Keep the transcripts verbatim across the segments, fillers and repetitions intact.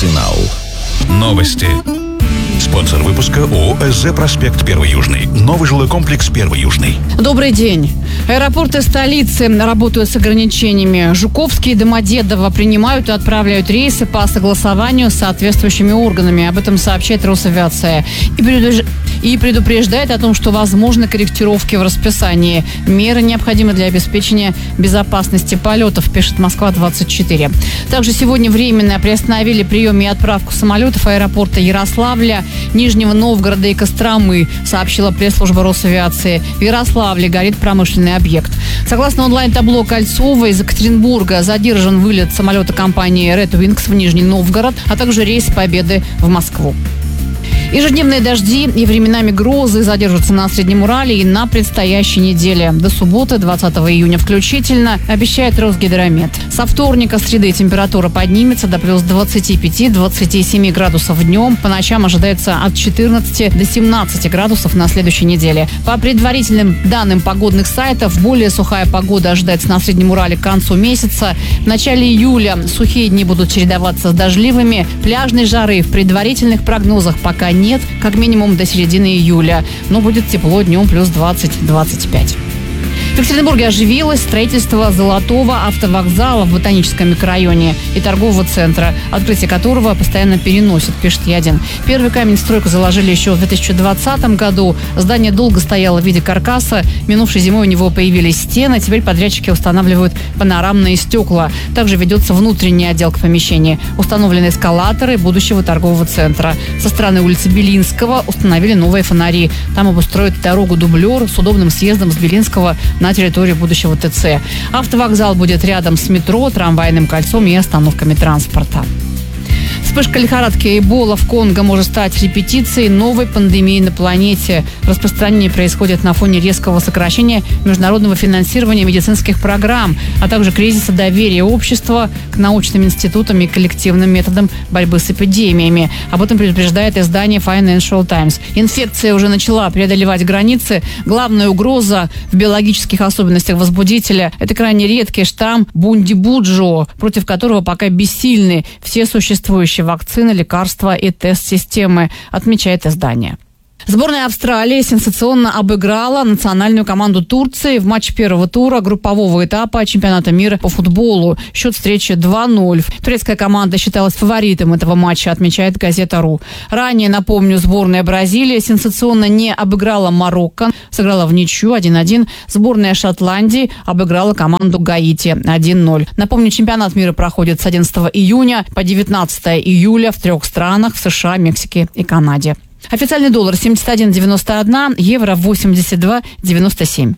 Рокарсенал. Новости. Спонсор выпуска ООО «СЗ Проспект Первый Южный». Новый жилой комплекс Первый Южный. Добрый день. Аэропорты столицы работают с ограничениями. Жуковский и Домодедово принимают и отправляют рейсы по согласованию с соответствующими органами. Об этом сообщает Росавиация. И, предупреж... и предупреждает о том, что возможны корректировки в расписании. Меры необходимы для обеспечения безопасности полетов, пишет Москва двадцать четыре. Также сегодня временно приостановили прием и отправку самолетов аэропорта Ярославля, Нижнего Новгорода и Костромы, сообщила пресс-служба Росавиации. В Ярославле горит промышленный объект. Согласно онлайн-табло Кольцова, из Екатеринбурга задержан вылет самолета компании Red Wings в Нижний Новгород, а также рейс Победы в Москву. Ежедневные дожди и временами грозы задержатся на Среднем Урале и на предстоящей неделе. До субботы, двадцатого июня включительно, обещает Росгидромет. Со вторника, среды температура поднимется до плюс двадцати пяти — двадцати семи градусов днем. По ночам ожидается от четырнадцати до семнадцати градусов на следующей неделе. По предварительным данным погодных сайтов, более сухая погода ожидается на Среднем Урале к концу месяца. В начале июля сухие дни будут чередоваться с дождливыми. Пляжной жары в предварительных прогнозах пока нет. Нет, как минимум до середины июля. Но будет тепло днем плюс двадцать — двадцать пять. В Екатеринбурге оживилось строительство Золотого автовокзала в Ботаническом микрорайоне и торгового центра, открытие которого постоянно переносят, пишет Ядин. Первый камень в стройку заложили еще в две тысячи двадцатом году. Здание долго стояло в виде каркаса. Минувшей зимой у него появились стены. Теперь подрядчики устанавливают панорамные стекла. Также ведется внутренняя отделка помещения. Установлены эскалаторы будущего торгового центра. Со стороны улицы Белинского установили новые фонари. Там обустроят дорогу-дублер с удобным съездом с Белинского на территории будущего ТЦ. Автовокзал будет рядом с метро, трамвайным кольцом и остановками транспорта. Вспышка лихорадки Эбола в Конго может стать репетицией новой пандемии на планете. Распространение происходит на фоне резкого сокращения международного финансирования медицинских программ, а также кризиса доверия общества к научным институтам и коллективным методам борьбы с эпидемиями. Об этом предупреждает издание Financial Times. Инфекция уже начала преодолевать границы. Главная угроза в биологических особенностях возбудителя – это крайне редкий штамм Бундибуджо, против которого пока бессильны все существующие вакцины, лекарства и тест-системы, отмечает издание. Сборная Австралии сенсационно обыграла национальную команду Турции в матче первого тура группового этапа чемпионата мира по футболу. Счет встречи два ноль. Турецкая команда считалась фаворитом этого матча, отмечает газета РУ. Ранее, напомню, сборная Бразилии сенсационно не обыграла Марокко, сыграла в ничью один один. Сборная Шотландии обыграла команду Гаити один ноль. Напомню, чемпионат мира проходит с одиннадцатого июня по девятнадцатого июля в трех странах – в США, Мексике и Канаде. Официальный доллар семьдесят один девяносто один, евро восемьдесят два девяносто семь.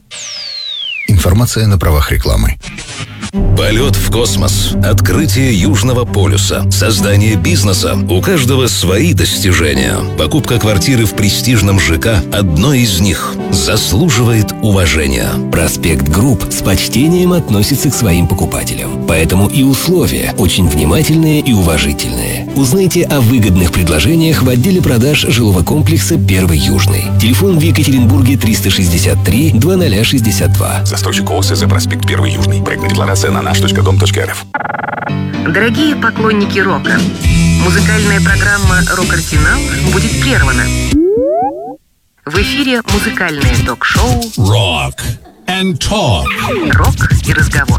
Информация на правах рекламы. Полет в космос, открытие Южного полюса, создание бизнеса. У каждого свои достижения. Покупка квартиры в престижном ЖК – одно из них. Заслуживает уважения. Проспект Групп с почтением относится к своим покупателям. Поэтому и условия очень внимательные и уважительные. Узнайте о выгодных предложениях в отделе продаж жилого комплекса «Первый Южный». Телефон в Екатеринбурге триста шестьдесят три двадцать шестьдесят два. Застройщик ООО «СЗ Проспект Первый Южный». Проектная декларация на наш точка дом точка эр эф. Дорогие поклонники рока, музыкальная программа «Рокарсенал» будет прервана. В эфире музыкальное ток-шоу Rock and Talk. «Рок и разговор».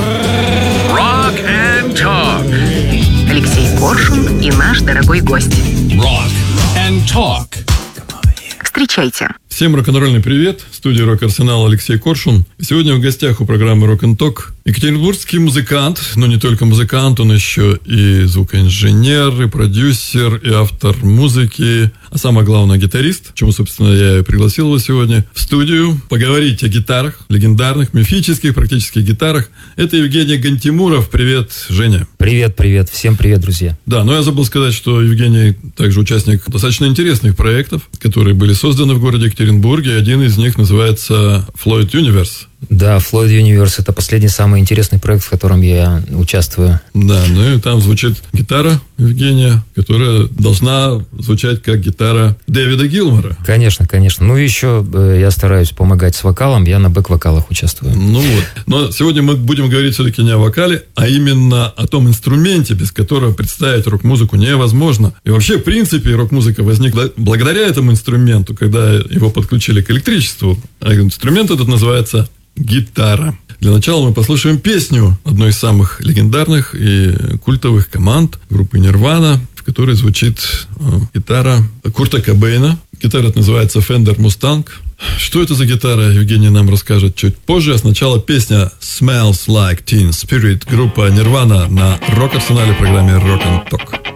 Rock and Talk. Алексей Коршун и наш дорогой гость. Rock and Talk. Встречайте. Всем рок-н-ролльный привет. В студии Рок-Арсенал Алексей Коршун. Сегодня в гостях у программы Rock and Talk екатеринбургский музыкант, но не только музыкант, он еще и звукоинженер, и продюсер, и автор музыки, а самое главное гитарист, чему, собственно, я и пригласил его сегодня в студию поговорить о гитарах, легендарных, мифических практически гитарах. Это Евгений Гантимуров. Привет, Женя. Привет, привет. Всем привет, друзья. Да, но я забыл сказать, что Евгений также участник достаточно интересных проектов, которые были созданы в городе Екатеринбурге. Один из них называется Floyd Universe. Да, Floyd Universe — это последний самый интересный проект, в котором я участвую. Да, ну и там звучит гитара Евгения, которая должна звучать как гитара Дэвида Гилмора. Конечно, конечно. Ну и еще я стараюсь помогать с вокалом, я на бэк-вокалах участвую. Ну вот. Но сегодня мы будем говорить все-таки не о вокале, а именно о том инструменте, без которого представить рок-музыку невозможно. И вообще, в принципе, рок-музыка возникла благодаря этому инструменту, когда его подключили к электричеству. А инструмент этот называется гитара. Для начала мы послушаем песню одной из самых легендарных и культовых команд группы Nirvana, в которой звучит э, гитара Курта Кобейна. Гитара называется Fender Mustang. Что это за гитара, Евгений нам расскажет чуть позже. А сначала песня Smells Like Teen Spirit, группа Nirvana на Рок-Арсенале в программе Rock and Talk.